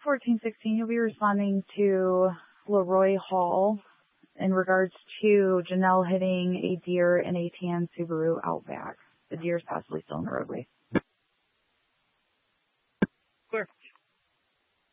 1416, you'll be responding to Leroy Hall in regards to Janelle hitting a deer in a tan Subaru Outback. The deer is possibly still in the roadway. Clear.